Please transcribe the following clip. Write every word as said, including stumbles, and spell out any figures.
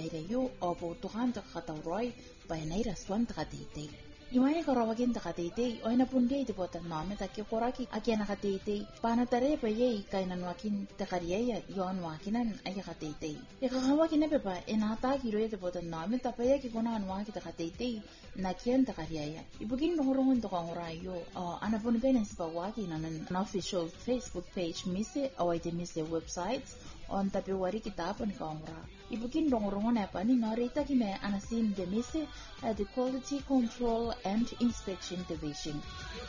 ire yu obo tuhan ta katauroi bai naira swan ta katete Iwani ka rawagin ta katete oina punde di bota nome ta ke koraki akiana katete pana tare pa ye kainan wakin ta kariya yon wakinan ay katete e kakawakin na beba enata kiro de bota nome ta pa ye ki konan waki ta katete na kian ta kariya ibugin ngorungun to kangorayo ana pun benen pa waki nan official Facebook page mise o ite mise websites on tapi wari kita pun kongra ibugin dongorongon apa ni narita kime anasin demise at the Quality Control and Inspection Division.